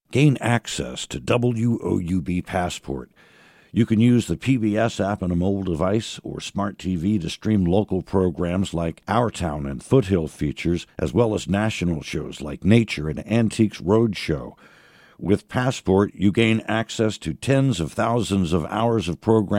Gain access to WOUB Passport. You can use the PBS app on a mobile device or smart TV to stream local programs like Our Town and Foothill Features, as well as national shows like Nature and Antiques Roadshow. With Passport, you gain access to tens of thousands of hours of programming